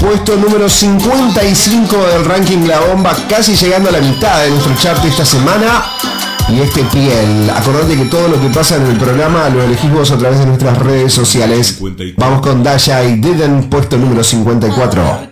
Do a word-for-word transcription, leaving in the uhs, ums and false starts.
puesto número cincuenta y cinco del ranking La Bomba, casi llegando a la mitad de nuestro chart esta semana. Y este Piel, acordate que todo lo que pasa en el programa lo elegís vos a través de nuestras redes sociales. Vamos con Dasha y Didn't, puesto número cincuenta y cuatro.